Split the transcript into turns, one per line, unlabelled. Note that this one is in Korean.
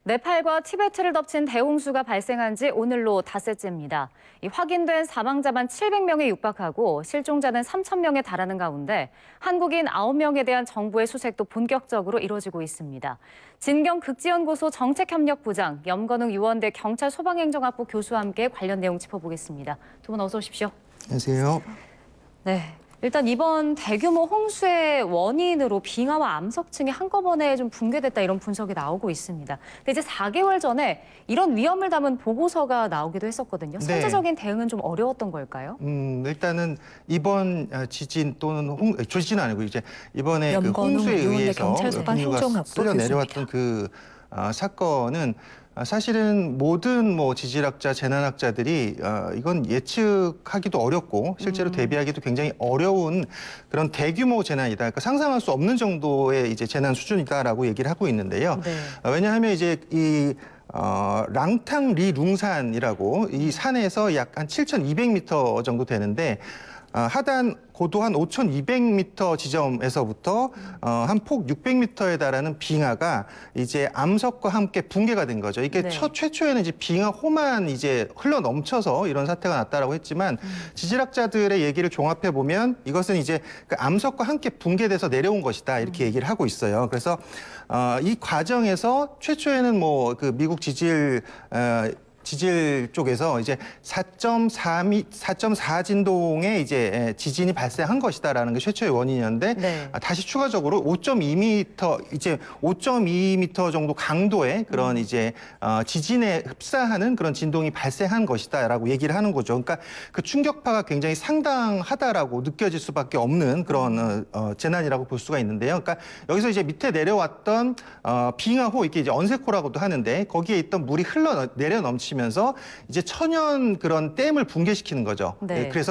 네팔과 티베트를 덮친 대홍수가 발생한 지 오늘로 닷새째입니다. 확인된 사망자만 700명에 육박하고 실종자는 3,000명에 달하는 가운데 한국인 9명에 대한 정부의 수색도 본격적으로 이뤄지고 있습니다. 진경 극지연구소 정책협력부장, 염건웅 유원대 경찰 소방행정학부 교수와 함께 관련 내용 짚어보겠습니다. 두 분 어서 오십시오.
안녕하세요.
네. 일단 이번 대규모 홍수의 원인으로 빙하와 암석층이 한꺼번에 좀 붕괴됐다 이런 분석이 나오고 있습니다. 근데 이제 4개월 전에 이런 위험을 담은 보고서가 나오기도 했었거든요.
네.
선제적인 대응은 좀 어려웠던 걸까요?
일단은 이번 지진 또는 지진은 아니고 이제 이번에 그
염건웅
홍수에
유원대
의해서
경찰소방행정학부
쓸려 내려왔던 그 사건은 사실은 모든 지질학자, 재난학자들이 이건 예측하기도 어렵고 실제로 대비하기도 굉장히 어려운 그런 대규모 재난이다. 그러니까 상상할 수 없는 정도의 이제 재난 수준이다라고 얘기를 하고 있는데요.
네.
왜냐하면 이제 이 랑탕리룽산이라고 이 산에서 약 한 7,200m 정도 되는데 하단 고도 한 5,200m 지점에서부터 한 폭 600m에 달하는 빙하가 이제 암석과 함께 붕괴가 된 거죠. 이게
네.
최초에는 이제 빙하호만 이제 흘러 넘쳐서 이런 사태가 났다라고 했지만 지질학자들의 얘기를 종합해 보면 이것은 이제 그 암석과 함께 붕괴돼서 내려온 것이다 이렇게 얘기를 하고 있어요. 그래서 이 과정에서 최초에는 그 미국 지질 쪽에서 이제 4.4 진동의 이제 지진이 발생한 것이다라는 게 최초의 원인이었는데
네.
다시 추가적으로 5.2m 정도 강도의 그런 이제 지진에 흡사하는 그런 진동이 발생한 것이다라고 얘기를 하는 거죠. 그러니까 그 충격파가 굉장히 상당하다라고 느껴질 수밖에 없는 그런 재난이라고 볼 수가 있는데요. 그러니까 여기서 이제 밑에 내려왔던 빙하호 이게 이제 언세코라고도 하는데 거기에 있던 물이 흘러 내려 넘치면서 이제 천연 그런 댐을 붕괴시키는 거죠.
네.
그래서